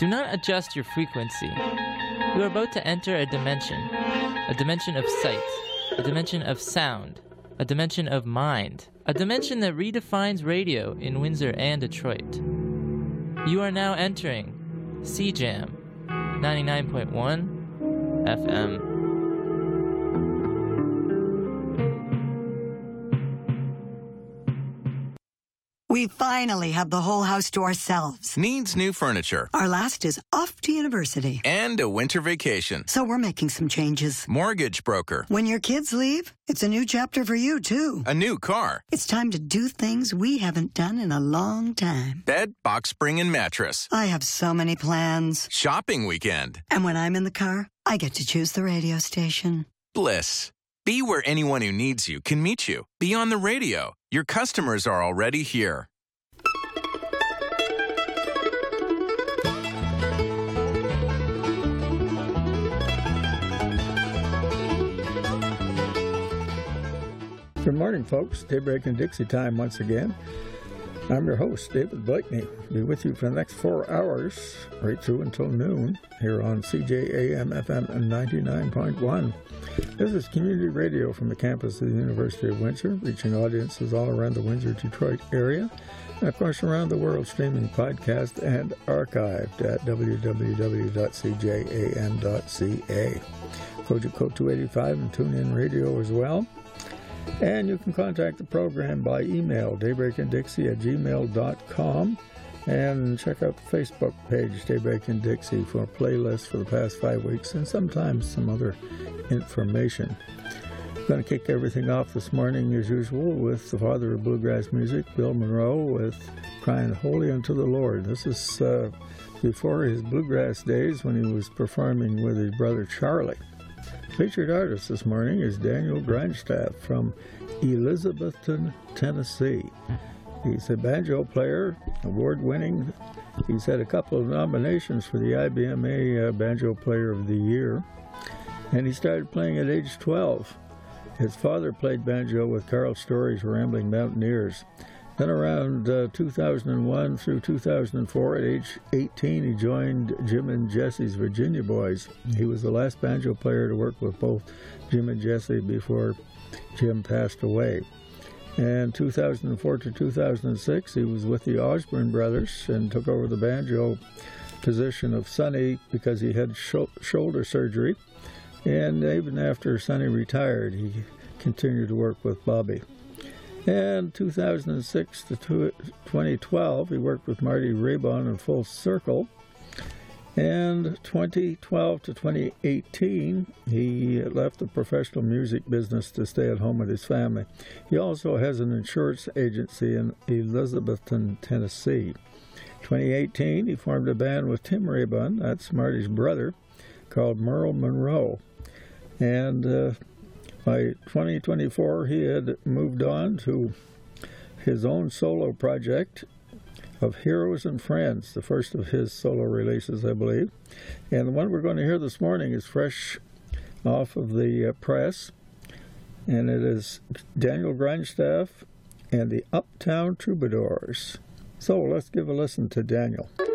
Do not adjust your frequency. You are about to enter a dimension of sight, a dimension of sound, a dimension of mind, a dimension that redefines radio in Windsor and Detroit. You are now entering CJAM 99.1 FM. We finally have the whole house to ourselves. Needs new furniture. Our last is off to university. And a winter vacation. So we're making some changes. Mortgage broker. When your kids leave, it's a new chapter for you, too. A new car. It's time to do things we haven't done in a long time. Bed, box spring, and mattress. I have so many plans. Shopping weekend. And when I'm in the car, I get to choose the radio station. Bliss. Be where anyone who needs you can meet you. Be on the radio. Your customers are already here. Good morning, folks. Daybreak and Dixie time once again. I'm your host, David Blakeney. I'll be with you for the next 4 hours, right through until noon, here on CJAM FM 99.1. This is community radio from the campus of the University of Windsor, reaching audiences all around the Windsor-Detroit area, and of course around the world, streaming podcast and archived at www.cjam.ca. Code code 285 and TuneIn Radio as well. And you can contact the program by email, daybreakanddixie@gmail.com, and check out the Facebook page, Daybreak and Dixie, for a playlist for the past 5 weeks and sometimes some other information. I'm going to kick everything off this morning, as usual, with the father of bluegrass music, Bill Monroe, with Crying Holy Unto the Lord. This is before his bluegrass days when he was performing with his brother Charlie. Featured artist this morning is Daniel Grindstaff from Elizabethton, Tennessee. He's a banjo player, award-winning. He's had a couple of nominations for the IBMA Banjo Player of the Year, and he started playing at age 12. His father played banjo with Carl Story's Rambling Mountaineers. Then around 2001 through 2004, at age 18, he joined Jim and Jesse's Virginia Boys. He was the last banjo player to work with both Jim and Jesse before Jim passed away. And 2004 to 2006, he was with the Osborne Brothers and took over the banjo position of Sonny because he had shoulder surgery. And even after Sonny retired, he continued to work with Bobby. And 2006 to 2012, he worked with Marty Raybon in Full Circle. And 2012 to 2018, he left the professional music business to stay at home with his family. He also has an insurance agency in Elizabethton, Tennessee. 2018, he formed a band with Tim Raybon, that's Marty's brother, called Merle Monroe. And by 2024, he had moved on to his own solo project of Heroes and Friends, the first of his solo releases, I believe. And the one we're going to hear this morning is fresh off of the press, and it is Daniel Grindstaff and the Uptown Troubadours. So let's give a listen to Daniel.